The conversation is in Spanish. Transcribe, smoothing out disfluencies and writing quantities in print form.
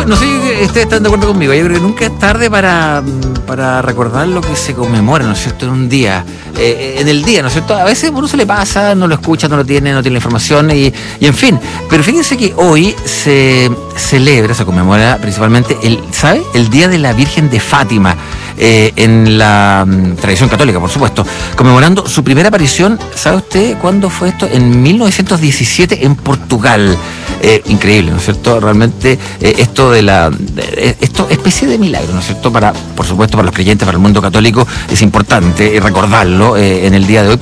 no sé si ustedes están de acuerdo conmigo. Yo creo que nunca es tarde para recordar lo que se conmemora, ¿no es cierto?, en un día, en el día, ¿no es cierto? A veces uno se le pasa, no lo escucha, no tiene la información y en fin. Pero fíjense que hoy se conmemora principalmente el Día de la Virgen de Fátima, en la tradición católica, por supuesto, conmemorando su primera aparición. ¿Sabe usted cuándo fue esto? En 1917 en Portugal. Increíble, ¿no es cierto? Realmente esto especie de milagro, ¿no es cierto? Por supuesto, para los creyentes, para el mundo católico, es importante recordarlo en el día de hoy.